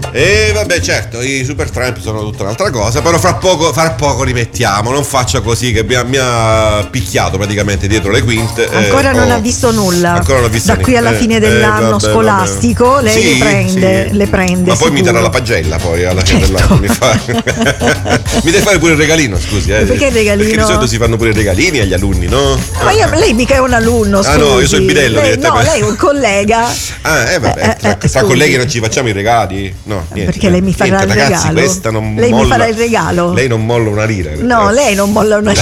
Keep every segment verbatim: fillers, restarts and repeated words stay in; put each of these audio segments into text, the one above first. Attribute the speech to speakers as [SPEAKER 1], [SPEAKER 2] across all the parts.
[SPEAKER 1] E vabbè, certo, i Supertramp sono tutta un'altra cosa, però fra poco, fra poco rimettiamo, non faccia così che mi ha, mi ha picchiato praticamente dietro le quinte.
[SPEAKER 2] Ancora
[SPEAKER 1] eh,
[SPEAKER 2] non
[SPEAKER 1] oh,
[SPEAKER 2] ha visto nulla.
[SPEAKER 1] Ancora non ho visto
[SPEAKER 2] da qui alla
[SPEAKER 1] niente.
[SPEAKER 2] fine
[SPEAKER 1] Eh,
[SPEAKER 2] dell'anno
[SPEAKER 1] eh, vabbè,
[SPEAKER 2] scolastico
[SPEAKER 1] vabbè.
[SPEAKER 2] lei
[SPEAKER 1] Sì,
[SPEAKER 2] le prende,
[SPEAKER 1] sì.
[SPEAKER 2] le prende.
[SPEAKER 1] Ma poi mi
[SPEAKER 2] sicuro.
[SPEAKER 1] darà la pagella poi alla fine
[SPEAKER 2] Certo.
[SPEAKER 1] dell'anno. Mi, fa... mi deve fare pure il regalino, scusi. Eh.
[SPEAKER 2] Perché il regalino?
[SPEAKER 1] Perché di solito si fanno pure i regalini agli alunni, no?
[SPEAKER 2] Ma io, lei mica è un alunno, scusi.
[SPEAKER 1] Ah no, io sono il bidello.
[SPEAKER 2] Lei, no, lei è un collega.
[SPEAKER 1] Ah, eh vabbè,
[SPEAKER 2] Eh,
[SPEAKER 1] tra,
[SPEAKER 2] eh,
[SPEAKER 1] tra
[SPEAKER 2] scusi.
[SPEAKER 1] colleghi non ci facciamo i regali? No, niente.
[SPEAKER 2] Perché lei mi farà
[SPEAKER 1] niente,
[SPEAKER 2] il
[SPEAKER 1] ragazzi,
[SPEAKER 2] regalo?
[SPEAKER 1] questa non
[SPEAKER 2] Lei
[SPEAKER 1] molla,
[SPEAKER 2] mi farà il regalo?
[SPEAKER 1] Lei non molla una lira.
[SPEAKER 2] No, lei non molla una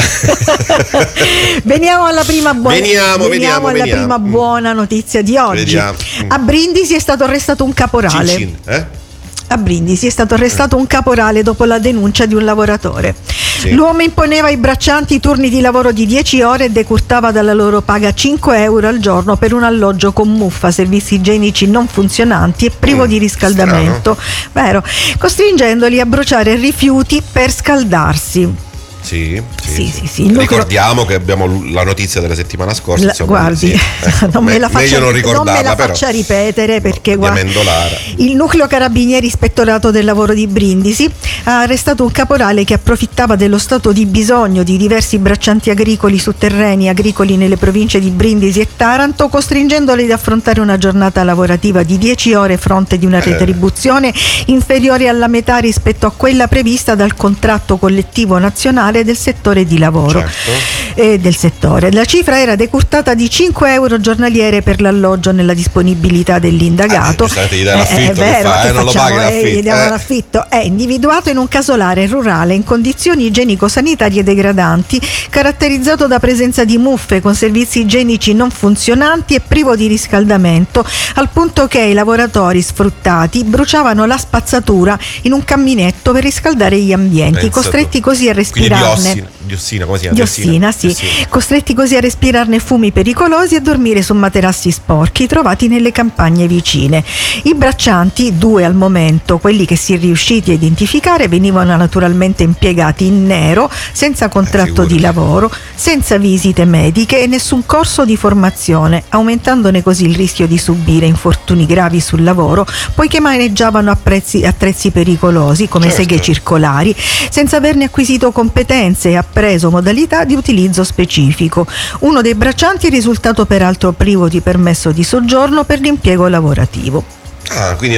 [SPEAKER 2] Veniamo alla prima buona
[SPEAKER 1] Veniamo, veniamo,
[SPEAKER 2] alla
[SPEAKER 1] veniamo.
[SPEAKER 2] prima buona notizia di oggi.
[SPEAKER 1] Vediamo.
[SPEAKER 2] A Brindisi è stato arrestato un caporale.
[SPEAKER 1] Cin cin, eh?
[SPEAKER 2] A Brindisi è stato arrestato un caporale dopo la denuncia di un lavoratore.
[SPEAKER 1] Sì.
[SPEAKER 2] L'uomo imponeva ai braccianti turni di lavoro di dieci ore e decurtava dalla loro paga cinque euro al giorno per un alloggio con muffa, servizi igienici non funzionanti e privo
[SPEAKER 1] Mm,
[SPEAKER 2] di riscaldamento, vero, costringendoli a bruciare rifiuti per scaldarsi.
[SPEAKER 1] Sì, sì,
[SPEAKER 2] Sì, sì, sì. Il nucleo-
[SPEAKER 1] Ricordiamo che abbiamo la notizia della settimana scorsa.
[SPEAKER 2] La-
[SPEAKER 1] insomma,
[SPEAKER 2] guardi,
[SPEAKER 1] sì. Eh,
[SPEAKER 2] non me la faccia,
[SPEAKER 1] meglio non
[SPEAKER 2] non
[SPEAKER 1] ricordarla,
[SPEAKER 2] me la
[SPEAKER 1] però.
[SPEAKER 2] faccia ripetere perché
[SPEAKER 1] Di
[SPEAKER 2] guarda,
[SPEAKER 1] Amendolara.
[SPEAKER 2] il nucleo carabinieri ispettorato del lavoro di Brindisi ha arrestato un caporale che approfittava dello stato di bisogno di diversi braccianti agricoli su terreni agricoli nelle province di Brindisi e Taranto, costringendoli ad affrontare una giornata lavorativa di dieci ore a fronte di una retribuzione inferiore alla metà rispetto a quella prevista dal contratto collettivo nazionale del settore di lavoro.
[SPEAKER 1] Certo.
[SPEAKER 2] E del settore. La cifra era decurtata di cinque euro giornaliere per l'alloggio nella disponibilità dell'indagato.
[SPEAKER 1] Eh, giustamente gli dai l'affitto,
[SPEAKER 2] Eh, è
[SPEAKER 1] che
[SPEAKER 2] vero,
[SPEAKER 1] fa?
[SPEAKER 2] che
[SPEAKER 1] Eh, non lo
[SPEAKER 2] facciamo?
[SPEAKER 1] paghi l'affitto,
[SPEAKER 2] Eh, gli diamo
[SPEAKER 1] eh.
[SPEAKER 2] l'affitto. È individuato in un casolare rurale in condizioni igienico-sanitarie degradanti, caratterizzato da presenza di muffe con servizi igienici non funzionanti e privo di riscaldamento, al punto che i lavoratori sfruttati bruciavano la spazzatura in un camminetto per riscaldare gli ambienti,
[SPEAKER 1] Pensa
[SPEAKER 2] costretti
[SPEAKER 1] tu.
[SPEAKER 2] così a
[SPEAKER 1] Quindi
[SPEAKER 2] respirarne.
[SPEAKER 1] diossina, diossina, come si chiama?
[SPEAKER 2] Diossina, sì.
[SPEAKER 1] Diossina.
[SPEAKER 2] Costretti così a respirarne fumi pericolosi e a dormire su materassi sporchi trovati nelle campagne vicine. I braccianti, due al momento, quelli che si è riusciti a identificare, venivano naturalmente impiegati in nero, senza contratto
[SPEAKER 1] Eh,
[SPEAKER 2] di lavoro, senza visite mediche e nessun corso di formazione, aumentandone così il rischio di subire infortuni gravi sul lavoro, poiché maneggiavano apprezzi- attrezzi pericolosi come
[SPEAKER 1] Certo.
[SPEAKER 2] seghe circolari, senza averne acquisito competenze e appreso modalità di utilizzo specifico. Uno dei braccianti è risultato peraltro privo di permesso di soggiorno per l'impiego lavorativo.
[SPEAKER 1] Ah, quindi